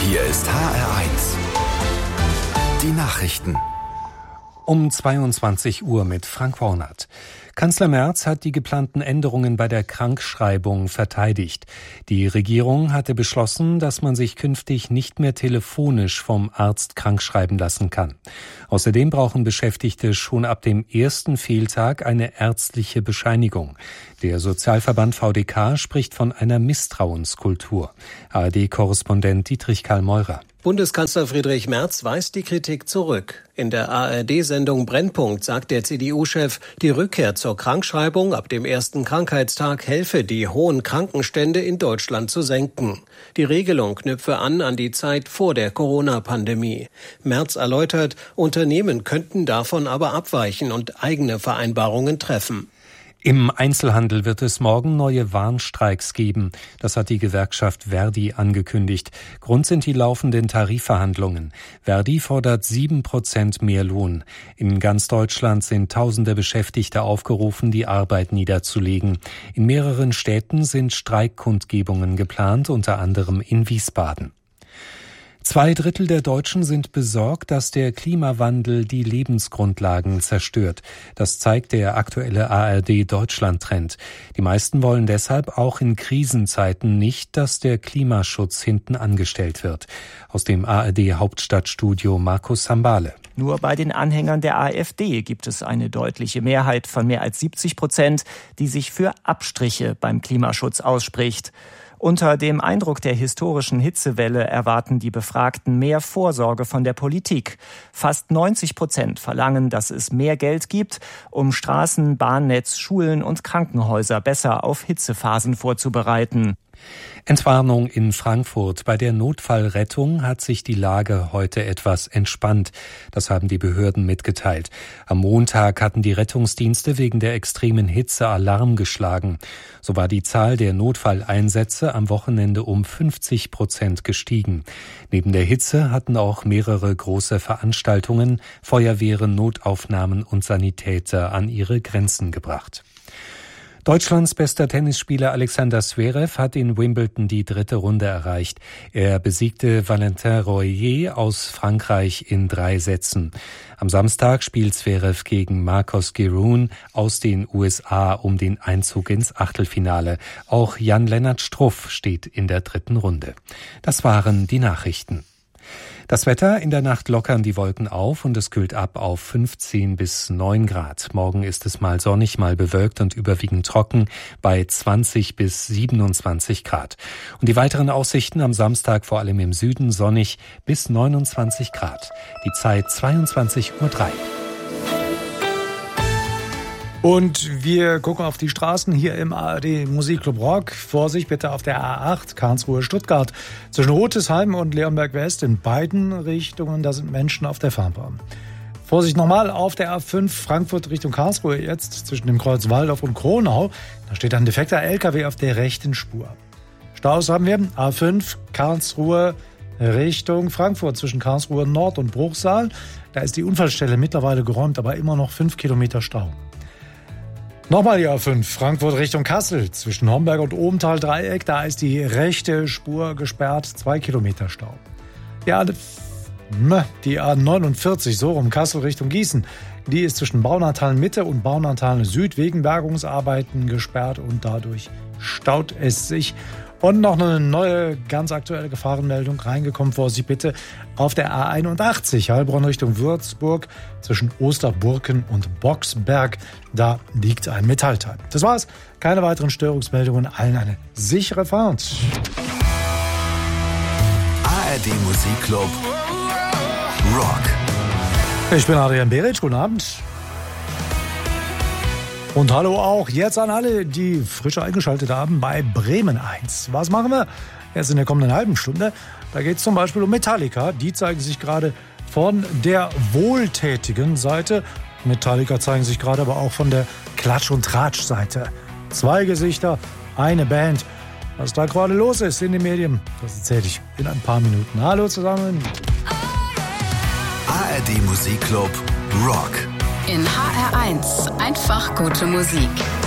Hier ist HR1. Die Nachrichten. Um 22 Uhr mit Frank Warnert. Kanzler Merz hat die geplanten Änderungen bei der Krankschreibung verteidigt. Die Regierung hatte beschlossen, dass man sich künftig nicht mehr telefonisch vom Arzt krankschreiben lassen kann. Außerdem brauchen Beschäftigte schon ab dem ersten Fehltag eine ärztliche Bescheinigung. Der Sozialverband VDK spricht von einer Misstrauenskultur. ARD-Korrespondent Dietrich Karl Meurer. Bundeskanzler Friedrich Merz weist die Kritik zurück. In der ARD-Sendung Brennpunkt sagt der CDU-Chef, die Rückkehr zur Krankschreibung ab dem ersten Krankheitstag helfe, die hohen Krankenstände in Deutschland zu senken. Die Regelung knüpfe an die Zeit vor der Corona-Pandemie. Merz erläutert, Unternehmen könnten davon aber abweichen und eigene Vereinbarungen treffen. Im Einzelhandel wird es morgen neue Warnstreiks geben. Das hat die Gewerkschaft Verdi angekündigt. Grund sind die laufenden Tarifverhandlungen. Verdi fordert 7% mehr Lohn. In ganz Deutschland sind tausende Beschäftigte aufgerufen, die Arbeit niederzulegen. In mehreren Städten sind Streikkundgebungen geplant, unter anderem in Wiesbaden. 2/3 der Deutschen sind besorgt, dass der Klimawandel die Lebensgrundlagen zerstört. Das zeigt der aktuelle ARD-Deutschland-Trend. Die meisten wollen deshalb auch in Krisenzeiten nicht, dass der Klimaschutz hinten angestellt wird. Aus dem ARD-Hauptstadtstudio Markus Sambale. Nur bei den Anhängern der AfD gibt es eine deutliche Mehrheit von mehr als 70%, die sich für Abstriche beim Klimaschutz ausspricht. Unter dem Eindruck der historischen Hitzewelle erwarten die Befragten mehr Vorsorge von der Politik. Fast 90% verlangen, dass es mehr Geld gibt, um Straßen, Bahnnetz, Schulen und Krankenhäuser besser auf Hitzephasen vorzubereiten. Entwarnung in Frankfurt. Bei der Notfallrettung hat sich die Lage heute etwas entspannt. Das haben die Behörden mitgeteilt. Am Montag hatten die Rettungsdienste wegen der extremen Hitze Alarm geschlagen. So war die Zahl der Notfalleinsätze am Wochenende um 50% gestiegen. Neben der Hitze hatten auch mehrere große Veranstaltungen, Feuerwehren, Notaufnahmen und Sanitäter an ihre Grenzen gebracht. Deutschlands bester Tennisspieler Alexander Zverev hat in Wimbledon die 3. Runde erreicht. Er besiegte Valentin Royer aus Frankreich in 3 Sätzen. Am Samstag spielt Zverev gegen Marcos Giroud aus den USA um den Einzug ins Achtelfinale. Auch Jan-Lennart Struff steht in der 3. Runde. Das waren die Nachrichten. Das Wetter: in der Nacht lockern die Wolken auf und es kühlt ab auf 15 bis 9 Grad. Morgen ist es mal sonnig, mal bewölkt und überwiegend trocken bei 20 bis 27 Grad. Und die weiteren Aussichten: am Samstag vor allem im Süden sonnig bis 29 Grad. Die Zeit 22:03 Uhr. Und wir gucken auf die Straßen hier im ARD Musikclub Rock. Vorsicht bitte auf der A8 Karlsruhe-Stuttgart. Zwischen Rotesheim und Leonberg-West in beiden Richtungen, da sind Menschen auf der Fahrbahn. Vorsicht nochmal auf der A5 Frankfurt Richtung Karlsruhe jetzt zwischen dem Kreuz Waldorf und Kronau. Da steht ein defekter LKW auf der rechten Spur. Staus haben wir A5 Karlsruhe Richtung Frankfurt zwischen Karlsruhe Nord und Bruchsal. Da ist die Unfallstelle mittlerweile geräumt, aber immer noch 5 Kilometer Stau. Nochmal die A5, Frankfurt Richtung Kassel, zwischen Homberg und Obenthal-Dreieck, da ist die rechte Spur gesperrt, 2 Kilometer Stau. Die A49, so rum, Kassel Richtung Gießen, die ist zwischen Baunatal Mitte und Baunatal Süd wegen Bergungsarbeiten gesperrt und dadurch staut es sich. Und noch eine neue, ganz aktuelle Gefahrenmeldung reingekommen. Vorsicht bitte auf der A81 Heilbronn Richtung Würzburg zwischen Osterburken und Boxberg. Da liegt ein Metallteil. Das war's. Keine weiteren Störungsmeldungen. Allen eine sichere Fahrt. ARD Musikclub Rock. Ich bin Adrian Beric. Guten Abend. Und hallo auch jetzt an alle, die frisch eingeschaltet haben bei Bremen 1. Was machen wir? Erst in der kommenden halben Stunde. Da geht es zum Beispiel um Metallica. Die zeigen sich gerade von der wohltätigen Seite. Metallica zeigen sich gerade aber auch von der Klatsch- und Tratsch-Seite. 2 Gesichter, eine Band. Was da gerade los ist in den Medien, das erzähle ich in ein paar Minuten. Hallo zusammen. ARD Musikclub Rock. In HR1 einfach gute Musik.